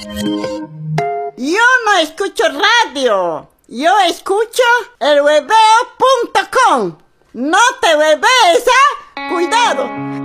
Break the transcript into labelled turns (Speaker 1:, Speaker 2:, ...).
Speaker 1: Yo no escucho radio. Yo escucho elhueveo.com. No te huevees, ¿eh? Cuidado.